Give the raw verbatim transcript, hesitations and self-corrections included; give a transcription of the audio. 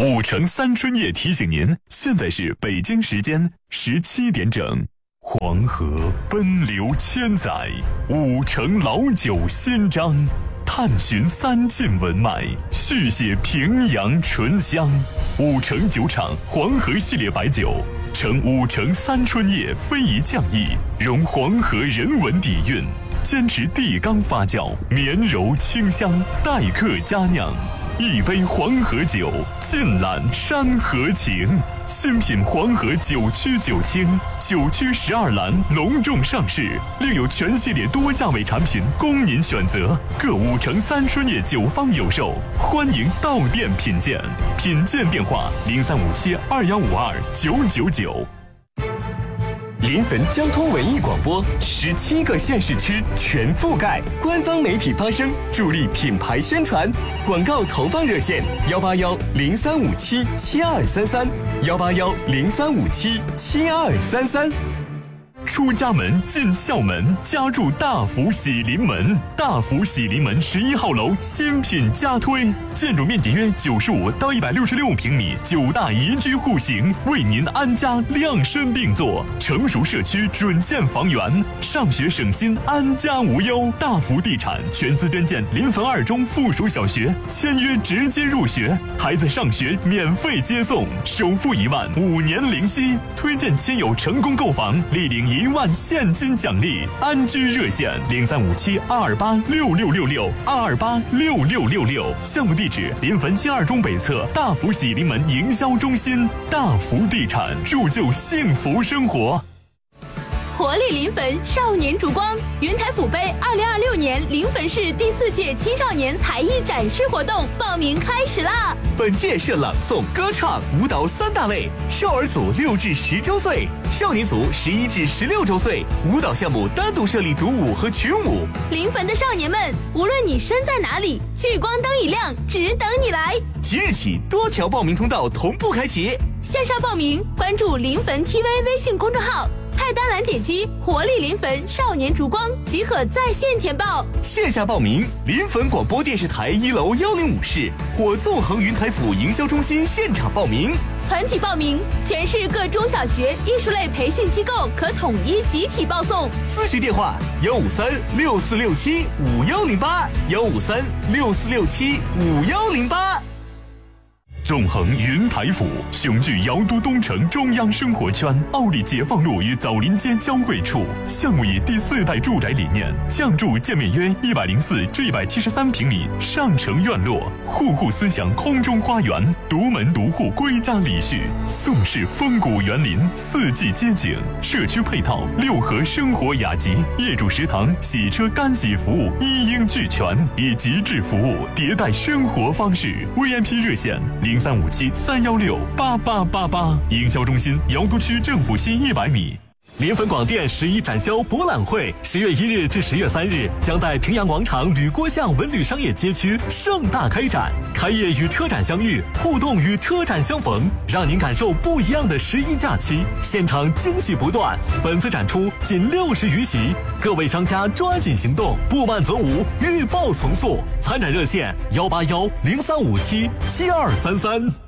五城三春夜提醒您，现在是北京时间十七点整。黄河奔流千载，五城老酒新章，探寻三晋文脉，续写平阳醇香。五城酒厂黄河系列白酒，承五城三春夜非遗匠艺，融黄河人文底蕴，坚持地缸发酵，绵柔清香，待客佳酿。一杯黄河酒，尽览山河情。新品黄河九曲九清，九曲十二栏隆重上市，另有全系列多价位产品供您选择。各五城三春夜酒坊有售，欢迎到店品鉴。品鉴电话：零三五七二幺五二九九九。临汾交通文艺广播，十七个县市区全覆盖，官方媒体发声，助力品牌宣传。广告投放热线：幺八幺零三五七七二三三，幺八幺零三五七七二三三。出家门进校门，家住大福喜临门。大福喜临门十一号楼新品加推，建筑面积约九十五到一百六十六平米，九大宜居户型，为您安家量身定做。成熟社区准现房源，上学省心，安家无忧。大福地产全资捐建临汾二中附属小学，签约直接入学，孩子上学免费接送，首付一万，五年零息。推荐亲友成功购房，立领一万现金奖励。安居热线零三五七二二八六六六六二二八六六六六。项目地址：临汾新二中北侧大福喜临门营销中心。大福地产，铸就幸福生活。 活力临汾少年烛光云台府杯二零二六年临汾市第四届青少年才艺展示活动报名开始啦！ 本届设朗诵、歌唱、舞蹈三大类，少儿组六至十周岁，少年组十一至十六周岁。舞蹈项目单独设立独舞和群舞。 临汾的少年们，无论你身在哪里，聚光灯一亮，只等你来。 即日起，多条报名通道同步开启。 线上报名，关注临汾 T V 微信公众号。菜单栏点击活力临汾少年烛光即可在线填报。 线下报名，临汾广播电视台一楼幺零五室或纵横云台府营销中心现场报名。 团体报名，全市各中小学艺术类培训机构可统一集体报送。 咨询电话：幺五三六四六七五幺零八，幺五三六四六七五幺零八。 纵横云台府，雄踞瑶都东城中央生活圈，奥利解放路与枣林街交汇处。项目以第四代住宅理念，降筑建面约一百零四至一百七十三平米上城院落，户户思想空中花园，独门独户归家礼序，宋式风骨园林，四季街景，社区配套六合生活雅集，业主食堂、洗车干洗服务一应俱全，以极致服务迭代生活方式。V I P 热线零三五七三幺六八八八八。营销中心瑶都区政府西一百米。临汾广电十一展销博览会十月一日至十月三日将在平阳广场吕郭巷文旅商业街区盛大开展，开业与车展相遇，互动与车展相逢，让您感受不一样的十一假期，现场惊喜不断。本次展出仅六十余席，各位商家抓紧行动，不满则无，欲报从速。参展热线：幺八幺零三五七七二三三。